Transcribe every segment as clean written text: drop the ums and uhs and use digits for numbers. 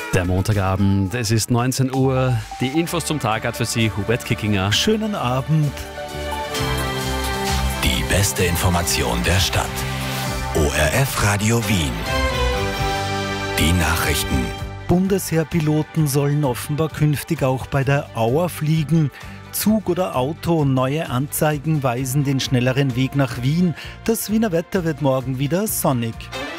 Der Montagabend, es ist 19 Uhr. Die Infos zum Tag hat für Sie Hubert Kickinger. Schönen Abend. Die beste Information der Stadt. ORF Radio Wien. Die Nachrichten. Bundesheerpiloten sollen offenbar künftig auch bei der Auer fliegen. Zug oder Auto, neue Anzeigen weisen den schnelleren Weg nach Wien. Das Wiener Wetter wird morgen wieder sonnig.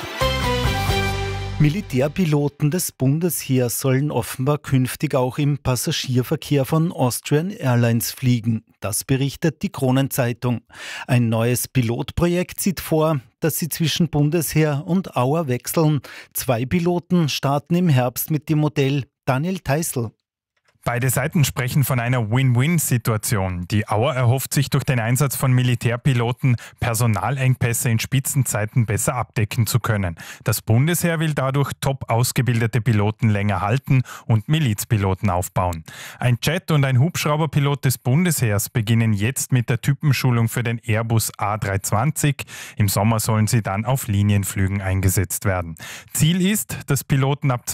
Militärpiloten des Bundesheers sollen offenbar künftig auch im Passagierverkehr von Austrian Airlines fliegen. Das berichtet die Kronenzeitung. Ein neues Pilotprojekt sieht vor, dass sie zwischen Bundesheer und Auer wechseln. 2 Piloten starten im Herbst mit dem Modell. Daniel Theißl. Beide Seiten sprechen von einer Win-Win-Situation. Die Auer erhofft sich durch den Einsatz von Militärpiloten, Personalengpässe in Spitzenzeiten besser abdecken zu können. Das Bundesheer will dadurch top ausgebildete Piloten länger halten und Milizpiloten aufbauen. Ein Jet- und ein Hubschrauberpilot des Bundesheers beginnen jetzt mit der Typenschulung für den Airbus A320. Im Sommer sollen sie dann auf Linienflügen eingesetzt werden. Ziel ist, dass Piloten ab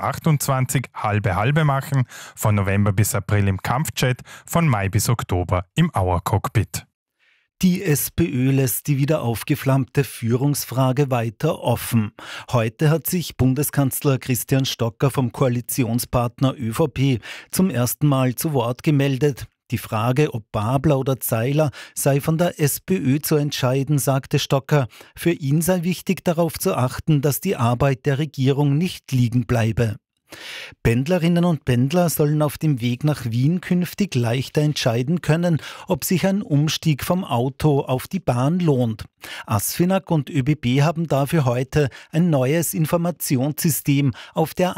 2028 halbe machen, von November bis April im Kampfjet, von Mai bis Oktober im Auer-Cockpit. Die SPÖ lässt die wieder aufgeflammte Führungsfrage weiter offen. Heute hat sich Bundeskanzler Christian Stocker vom Koalitionspartner ÖVP zum ersten Mal zu Wort gemeldet. Die Frage, ob Babler oder Zeiler, sei von der SPÖ zu entscheiden, sagte Stocker. Für ihn sei wichtig, darauf zu achten, dass die Arbeit der Regierung nicht liegen bleibe. Pendlerinnen und Pendler sollen auf dem Weg nach Wien künftig leichter entscheiden können, ob sich ein Umstieg vom Auto auf die Bahn lohnt. ASFINAG und ÖBB haben dafür heute ein neues Informationssystem auf der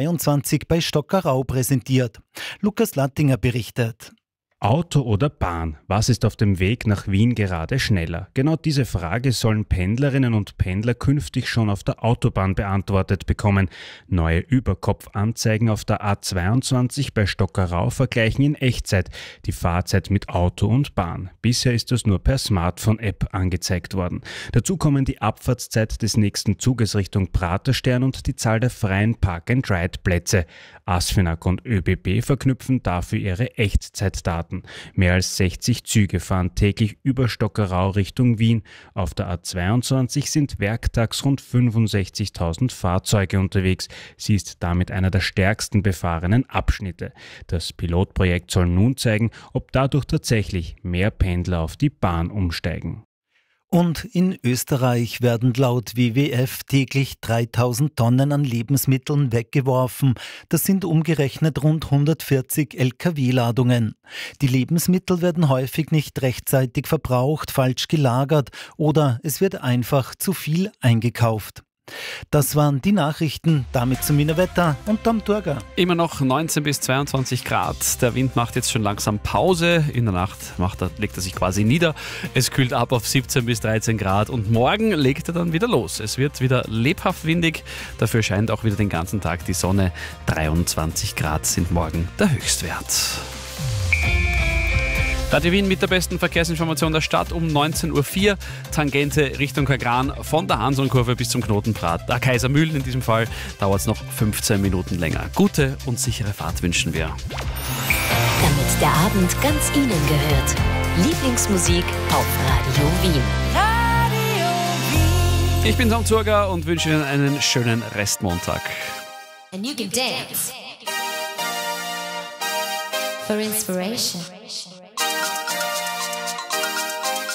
A22 bei Stockerau präsentiert. Lukas Lattinger berichtet. Auto oder Bahn? Was ist auf dem Weg nach Wien gerade schneller? Genau diese Frage sollen Pendlerinnen und Pendler künftig schon auf der Autobahn beantwortet bekommen. Neue Überkopfanzeigen auf der A22 bei Stockerau vergleichen in Echtzeit die Fahrzeit mit Auto und Bahn. Bisher ist das nur per Smartphone-App angezeigt worden. Dazu kommen die Abfahrtszeit des nächsten Zuges Richtung Praterstern und die Zahl der freien Park-and-Ride-Plätze. ASFINAG und ÖBB verknüpfen dafür ihre Echtzeitdaten. Mehr als 60 Züge fahren täglich über Stockerau Richtung Wien. Auf der A22 sind werktags rund 65.000 Fahrzeuge unterwegs. Sie ist damit einer der stärksten befahrenen Abschnitte. Das Pilotprojekt soll nun zeigen, ob dadurch tatsächlich mehr Pendler auf die Bahn umsteigen. Und in Österreich werden laut WWF täglich 3000 Tonnen an Lebensmitteln weggeworfen. Das sind umgerechnet rund 140 Lkw-Ladungen. Die Lebensmittel werden häufig nicht rechtzeitig verbraucht, falsch gelagert oder es wird einfach zu viel eingekauft. Das waren die Nachrichten, damit zum Wiener Wetter und Tom Turger. Immer noch 19 bis 22 Grad. Der Wind macht jetzt schon langsam Pause. In der Nacht legt er sich quasi nieder. Es kühlt ab auf 17 bis 13 Grad und morgen legt er dann wieder los. Es wird wieder lebhaft windig. Dafür scheint auch wieder den ganzen Tag die Sonne. 23 Grad sind morgen der Höchstwert. Radio Wien mit der besten Verkehrsinformation der Stadt um 19.04 Uhr. Tangente Richtung Kagran von der Hansonkurve bis zum Knotenpfad. Kaisermühlen in diesem Fall dauert es noch 15 Minuten länger. Gute und sichere Fahrt wünschen wir. Damit der Abend ganz Ihnen gehört. Lieblingsmusik auf Radio Wien. Radio Wien. Ich bin Tom Zurger und wünsche Ihnen einen schönen Restmontag. And you can dance for inspiration.